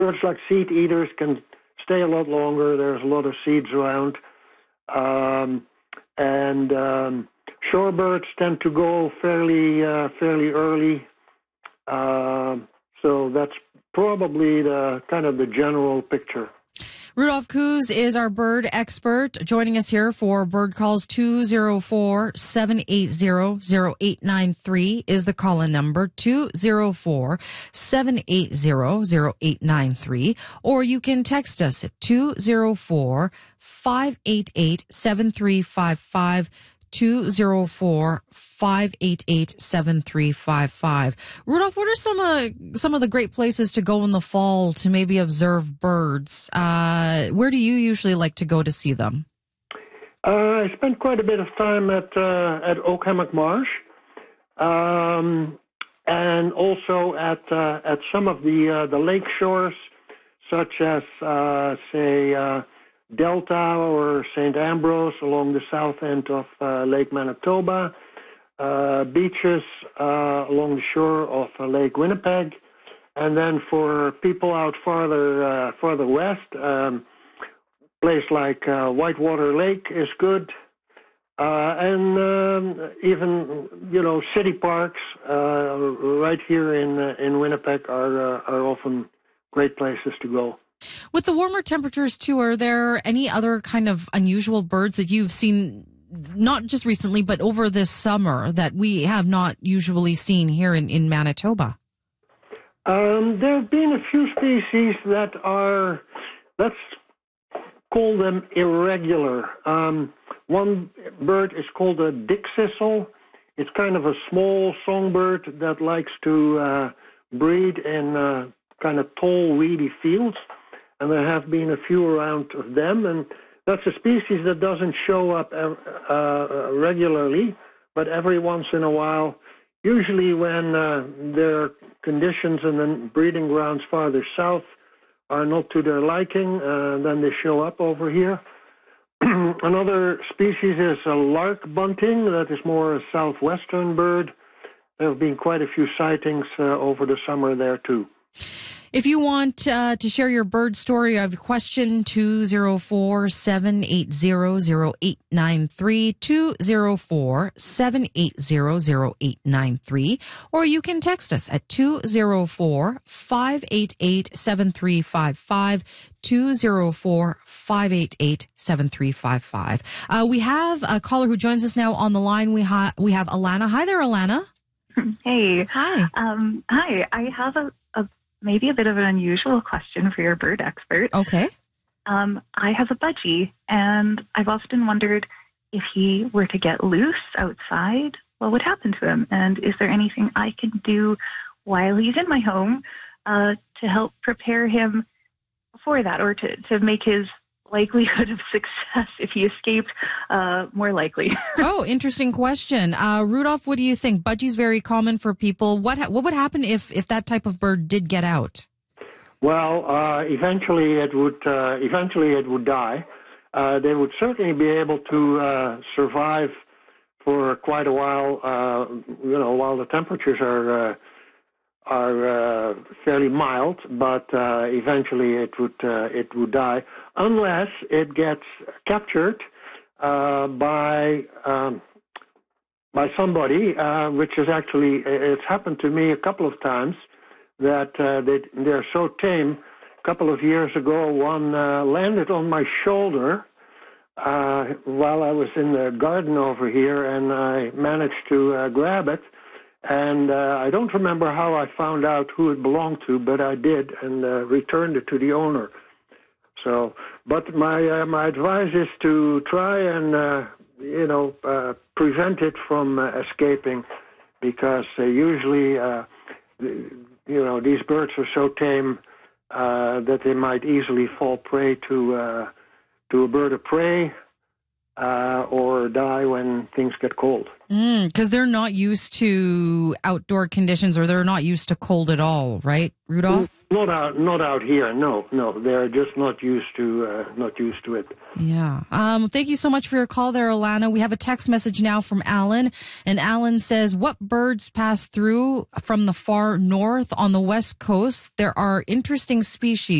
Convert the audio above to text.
birds like seed eaters can stay a lot longer. There's a lot of seeds around. And shorebirds tend to go fairly early. So that's probably the kind of the general picture. Rudolph Koos is our bird expert, joining us here for Bird Calls. 204-780-0893 is the call-in number, 204-780-0893, or you can text us at 204-588-7355, 204-588-7355. Rudolph, what are some of the great places to go in the fall to maybe observe birds? Where do you usually like to go to see them? I spent quite a bit of time at Oak Hammock Marsh, and also at some of the lake shores, such as say Delta or St. Ambrose along the south end of Lake Manitoba, beaches along the shore of Lake Winnipeg, and then for people out farther west, place like Whitewater Lake is good, and even city parks right here in Winnipeg are often great places to go. With the warmer temperatures, too, are there any other kind of unusual birds that you've seen, not just recently, but over this summer, that we have not usually seen here in Manitoba? There have been a few species that are, let's call them irregular. One bird is called a dickcissel. It's kind of a small songbird that likes to breed in kind of tall, weedy fields. And there have been a few around of them, and that's a species that doesn't show up regularly, but every once in a while, usually when there are conditions in the breeding grounds farther south are not to their liking, then they show up over here. Another species is a lark bunting, that is more a southwestern bird. There have been quite a few sightings over the summer there too. If you want to share your bird story, I have a question, 204-780-0893, 204-780-0893, or you can text us at 204-588-7355, 204-588-7355. We have a caller who joins us now on the line. We have Alana. Hi there, Alana. Hey. Hi. Hi. I have maybe a bit of an unusual question for your bird expert. Okay. I have a budgie, and I've often wondered if he were to get loose outside, what would happen to him? And is there anything I can do while he's in my home to help prepare him for that, or to make his likelihood of success if he escaped more likely? Oh, interesting question. Rudolph, what do you think? Budgie's very common for people. What would happen if that type of bird did get out? Well, eventually it would die. They would certainly be able to survive for quite a while. While the temperatures are fairly mild, but eventually it would die unless it gets captured by somebody, which is actually, it's happened to me a couple of times, that they're so tame. A couple of years ago, one landed on my shoulder while I was in the garden over here, and I managed to grab it. And I don't remember how I found out who it belonged to, but I did, and returned it to the owner. So, but my advice is to try and prevent it from escaping, because usually these birds are so tame that they might easily fall prey to a bird of prey, or die when things get cold. Because they're not used to outdoor conditions, or they're not used to cold at all, right, Rudolph? Not out here. No. They're just not used to it. Yeah. Thank you so much for your call there, Alana. We have a text message now from Alan, and Alan says, "What birds pass through from the far north on the west coast? There are interesting species.